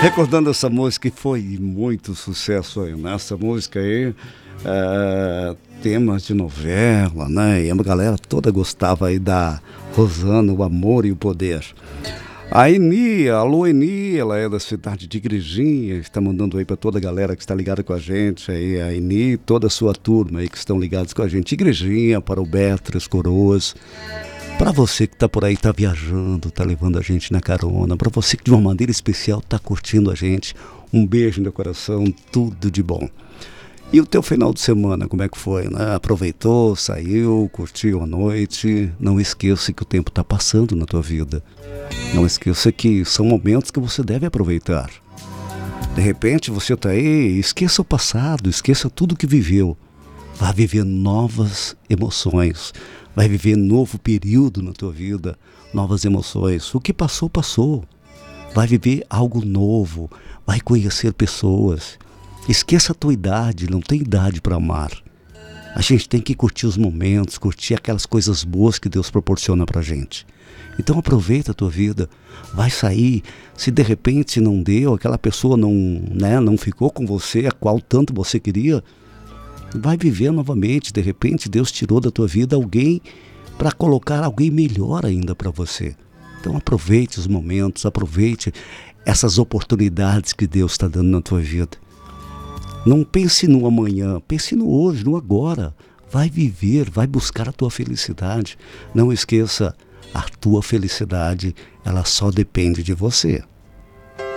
Recordando essa música que foi muito sucesso aí, né? Essa música aí, temas de novela, né? E a galera toda gostava aí da Rosana, o amor e o poder. A Eni, alô Eni, ela é da cidade de Igrejinha, está mandando aí para toda a galera que está ligada com a gente, aí a Eni e toda a sua turma aí que estão ligados com a gente. Igrejinha, para o Beto, Três Coroas. Para você que está por aí, está viajando, está levando a gente na carona, para você que de uma maneira especial está curtindo a gente, um beijo no coração, tudo de bom. E o teu final de semana, como é que foi, né? Aproveitou, saiu, curtiu a noite? Não esqueça que o tempo está passando na tua vida. Não esqueça que são momentos que você deve aproveitar. De repente você está aí, esqueça o passado, esqueça tudo que viveu. Vá viver novas emoções. Vai viver novo período na tua vida, novas emoções. O que passou, passou. Vai viver algo novo, vai conhecer pessoas. Esqueça a tua idade, não tem idade para amar. A gente tem que curtir os momentos, curtir aquelas coisas boas que Deus proporciona pra gente. Então aproveita a tua vida, vai sair. Se de repente não deu, aquela pessoa não ficou com você, a qual tanto você queria, vai viver novamente. De repente Deus tirou da tua vida alguém para colocar alguém melhor ainda para você. Então aproveite os momentos, aproveite essas oportunidades que Deus está dando na tua vida. Não pense no amanhã, pense no hoje, no agora. Vai viver, vai buscar a tua felicidade. Não esqueça, a tua felicidade, ela só depende de você.